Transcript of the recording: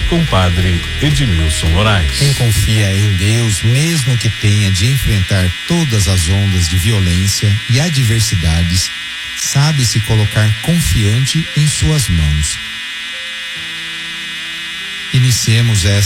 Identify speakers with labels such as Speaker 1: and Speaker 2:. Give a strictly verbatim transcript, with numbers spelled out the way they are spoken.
Speaker 1: com o padre Edmilson Moraes.
Speaker 2: Quem confia em Deus, mesmo que tenha de enfrentar todas as ondas de violência e adversidades, sabe se colocar confiante em suas mãos. Iniciemos esta